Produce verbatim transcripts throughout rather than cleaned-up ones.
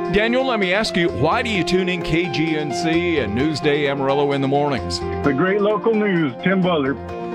Daniel, let me ask you, why do you tune in K G N C and Newsday Amarillo in the mornings? The great local news, Tim Butler.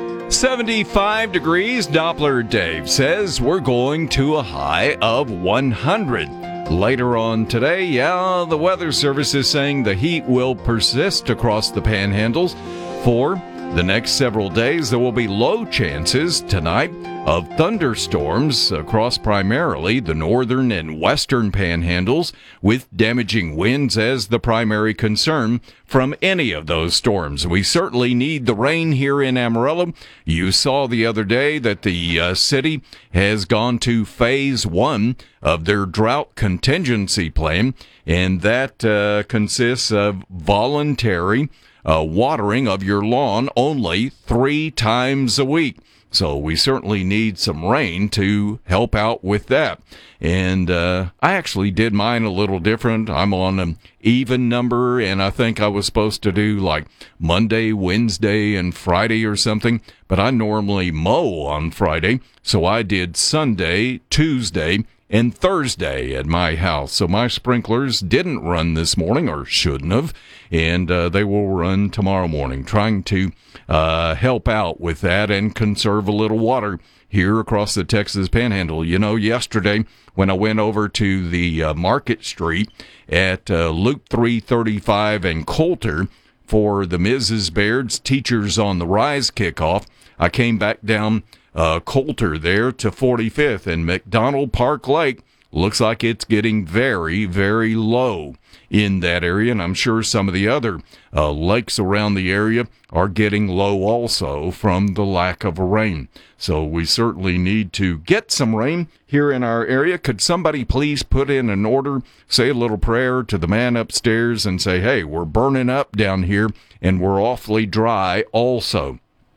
seventy-five degrees, Doppler Dave says we're going to a high of one hundred. Later on today, yeah, the Weather Service is saying the heat will persist across the panhandles for the next several days. There will be low chances tonight of thunderstorms across primarily the northern and western panhandles, with damaging winds as the primary concern from any of those storms. We certainly need the rain here in Amarillo. You saw the other day that the uh, city has gone to phase one of their drought contingency plan, and that uh, consists of voluntary uh, watering of your lawn only three times a week. So we certainly need some rain to help out with that. And uh, I actually did mine a little different. I'm on an even number, and I think I was supposed to do like Monday, Wednesday, and Friday or something. But I normally mow on Friday, so I did Sunday, Tuesday, and Thursday at my house. So my sprinklers didn't run this morning, or shouldn't have, and uh, they will run tomorrow morning, trying to uh, help out with that and conserve a little water here across the Texas Panhandle. You know, yesterday when I went over to the uh, Market Street at uh, Loop three thirty-five and Coulter for the Missus Baird's Teachers on the Rise kickoff, I came back down uh, Coulter there to forty-fifth, and McDonald Park Lake looks like it's getting very, very low in that area, and I'm sure some of the other uh, lakes around the area are getting low also from the lack of rain. So we certainly need to get some rain here in our area. Could somebody please put in an order, say a little prayer to the man upstairs and say, hey, we're burning up down here and we're awfully dry also.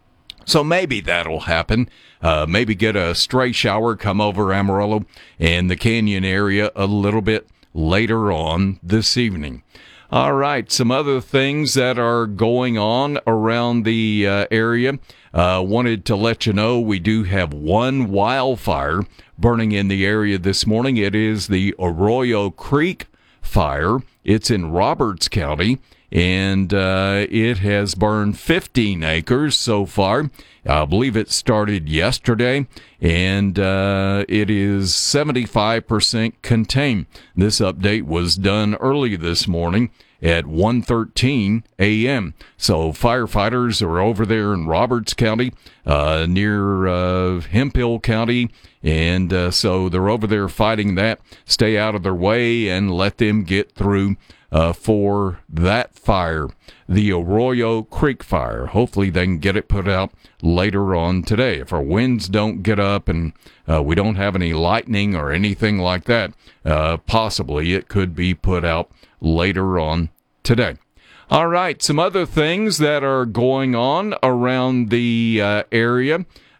So maybe that'll happen. Uh, maybe get a stray shower come over Amarillo and the Canyon area a little bit later on this evening. All right, some other things that are going on around the uh, area. Uh, wanted to let you know we do have one wildfire burning in the area this morning. It is the Arroyo Creek fire. It's in Roberts County, and uh, it has burned fifteen acres so far. I believe it started yesterday, and uh, it is seventy-five percent contained. This update was done early this morning at one thirteen a.m. So firefighters are over there in Roberts County, uh, near uh, Hemphill County, and uh, so they're over there fighting that. Stay out of their way and let them get through uh, for that fire, the Arroyo Creek fire. Hopefully they can get it put out later on today. If our winds don't get up and uh, we don't have any lightning or anything like that, uh, possibly it could be put out later on today. All right, some other things that are going on around the uh, area.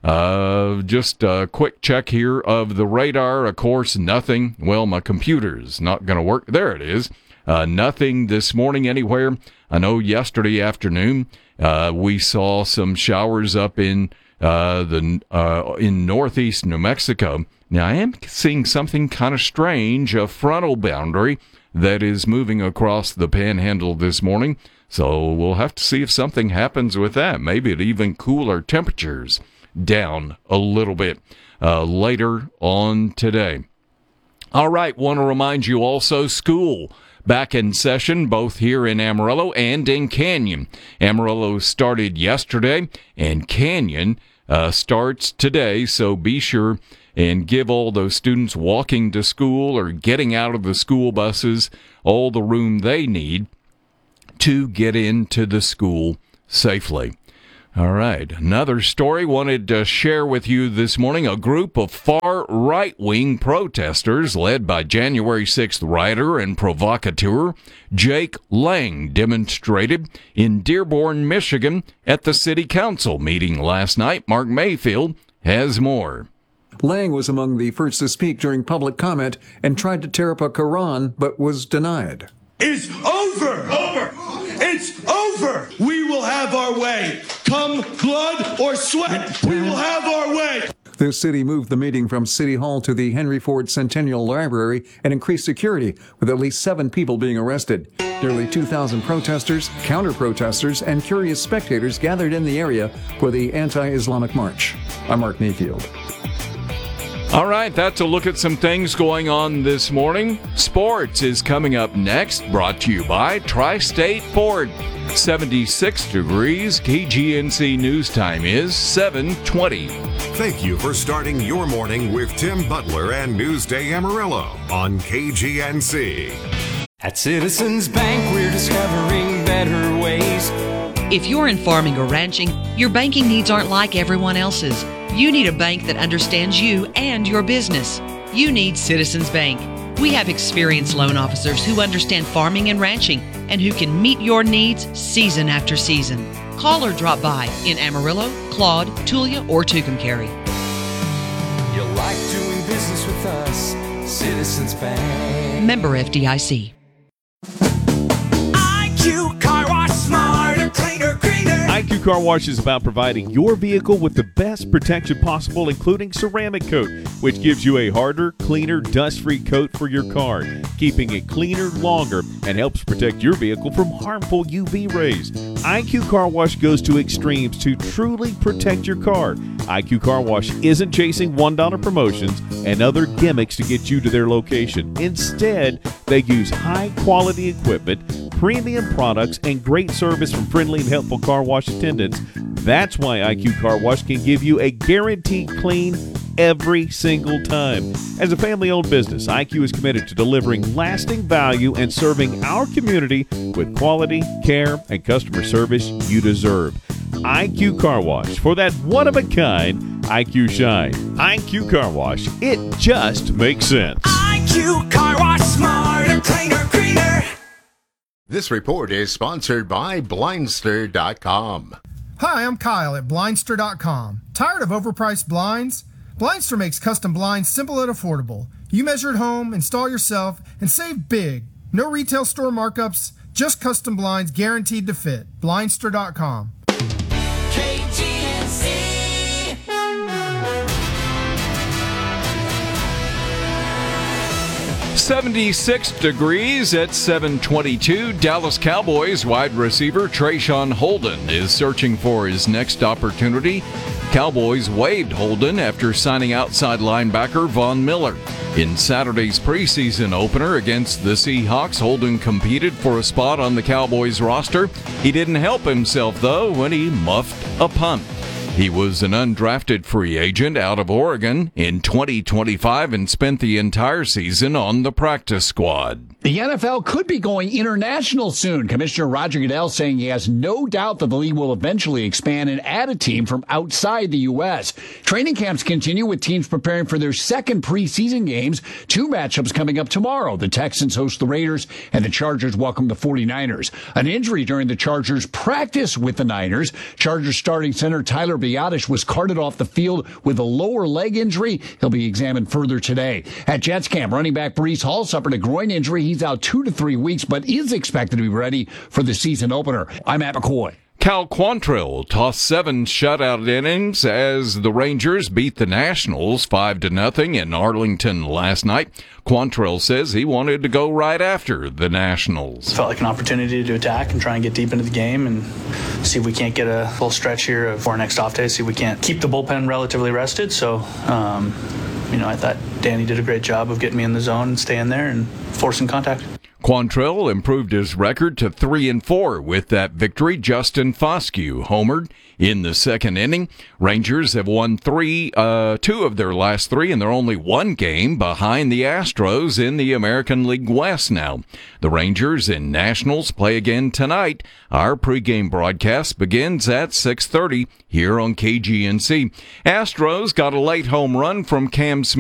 Uh, just a quick check here of the radar. Of course, nothing. Well, my computer's not going to work. There it is. Uh, nothing this morning anywhere. I know yesterday afternoon uh, we saw some showers up in uh, the uh, in northeast New Mexico. Now, I am seeing something kind of strange, a frontal boundary that is moving across the panhandle this morning. So we'll have to see if something happens with that. Maybe it even cool our temperatures down a little bit uh, later on today. All right, want to remind you also, school back in session, both here in Amarillo and in Canyon. Amarillo started yesterday, and Canyon uh, starts today, so be sure and give all those students walking to school or getting out of the school buses all the room they need to get into the school safely. All right, another story wanted to share with you this morning. A group of far right-wing protesters led by January sixth writer and provocateur Jake Lang demonstrated in Dearborn, Michigan at the city council meeting last night. Mark Mayfield has more. Lang was among the first to speak during public comment and tried to tear up a Quran, but was denied. It's over! Over! It's over! We will have our way. Come blood or sweat, we will have our way. The city moved the meeting from City Hall to the Henry Ford Centennial Library and increased security, with at least seven people being arrested. Nearly two thousand protesters, counter-protesters, and curious spectators gathered in the area for the anti-Islamic march. I'm Mark Mayfield. All right, that's a look at some things going on this morning. Sports is coming up next, brought to you by Tri-State Ford. seventy-six degrees. K G N C News Time is seven twenty. Thank you for starting your morning with Tim Butler and Newsday Amarillo on K G N C. At Citizens Bank, we're discovering better ways. If you're in farming or ranching, your banking needs aren't like everyone else's. You need a bank that understands you and your business. You need Citizens Bank. We have experienced loan officers who understand farming and ranching and who can meet your needs season after season. Call or drop by in Amarillo, Claude, Tulia, or Tucumcari. You'll like doing business with us, Citizens Bank. Member F D I C. I Q Car Wash, smarter, cleaner, greener. I Q Car Wash is about providing your vehicle with the best protection possible, including ceramic coat, which gives you a harder, cleaner, dust-free coat for your car, keeping it cleaner longer and helps protect your vehicle from harmful U V rays. I Q Car Wash goes to extremes to truly protect your car. I Q Car Wash isn't chasing one dollar promotions and other gimmicks to get you to their location. Instead, they use high-quality equipment, premium products, and great service from friendly and helpful car wash attendants. That's why I Q Car Wash can give you a guaranteed clean every single time. As a family-owned business, I Q is committed to delivering lasting value and serving our community with quality, care, and customer service you deserve. I Q Car Wash, for that one-of-a-kind I Q shine. I Q Car Wash, it just makes sense. I Q Car Wash, smarter, cleaner, greener. This report is sponsored by Blindster dot com. Hi, I'm Kyle at Blindster dot com. Tired of overpriced blinds? Blindster makes custom blinds simple and affordable. You measure at home, install yourself, and save big. No retail store markups, just custom blinds guaranteed to fit. Blindster dot com. K G N C. seventy-six degrees at seven twenty-two. Dallas Cowboys wide receiver Trayshawn Holden is searching for his next opportunity. Cowboys waived Holden after signing outside linebacker Von Miller. In Saturday's preseason opener against the Seahawks, Holden competed for a spot on the Cowboys roster. He didn't help himself, though, when he muffed a punt. He was an undrafted free agent out of Oregon in twenty twenty-five and spent the entire season on the practice squad. The N F L could be going international soon. Commissioner Roger Goodell saying he has no doubt that the league will eventually expand and add a team from outside the U S. Training camps continue with teams preparing for their second preseason games. Two matchups coming up tomorrow. The Texans host the Raiders and the Chargers welcome the forty-niners. An injury during the Chargers' practice with the Niners. Chargers starting center Tyler Biadasz was carted off the field with a lower leg injury. He'll be examined further today. At Jets camp, running back Breece Hall suffered a groin injury. He's out two to three weeks, but is expected to be ready for the season opener. I'm Matt McCoy. Cal Quantrill tossed seven shutout innings as the Rangers beat the Nationals five to nothing in Arlington last night. Quantrill says he wanted to go right after the Nationals. Felt like an opportunity to attack and try and get deep into the game and see if we can't get a full stretch here of our next off day, see if we can't keep the bullpen relatively rested. So, um, you know, I thought Danny did a great job of getting me in the zone and staying there and forcing contact. Quantrill improved his record to three and four with that victory. Justin Foscue homered in the second inning. Rangers have won three, uh, two of their last three, and they're only one game behind the Astros in the American League West now. The Rangers and Nationals play again tonight. Our pregame broadcast begins at six thirty here on K G N C. Astros got a late home run from Cam Smith